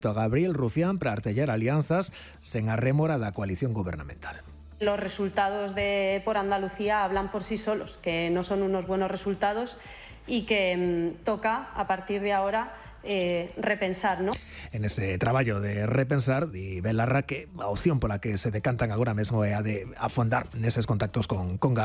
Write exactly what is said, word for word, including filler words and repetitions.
Gabriel Rufián para artellar alianzas sen a rémora da coalición gubernamental. Los resultados de Por Andalucía hablan por sí solos, que no son unos buenos resultados y que mmm, toca, a partir de ahora, eh, repensar, ¿no? En ese traballo de repensar, di Belarra que a opción pola que se decantan agora mesmo é a de afondar neses contactos con, con